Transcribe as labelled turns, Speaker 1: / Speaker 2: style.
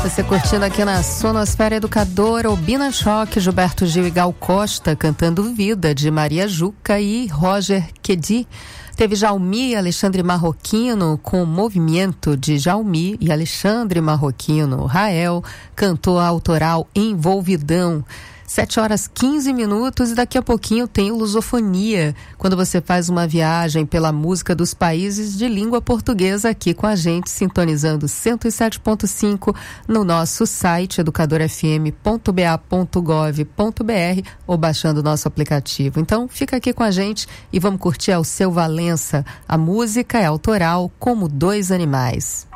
Speaker 1: Você curtindo aqui na Sonosfera Educadora, Obina Choque, Gilberto Gil e Gal Costa cantando Vida, de Maria Juca e Roger Quedi. Teve Jaumi e Alexandre Marroquino com Movimento, de Jaumi e Alexandre Marroquino. Rael cantou a autoral Envolvidão. 7h15 e daqui a pouquinho tem o Lusofonia, quando você faz uma viagem pela música dos países de língua portuguesa aqui com a gente, sintonizando 107.5 no nosso site educadorfm.ba.gov.br ou baixando o nosso aplicativo. Então fica aqui com a gente e vamos curtir Alceu Valença. A música é autoral, Como Dois Animais.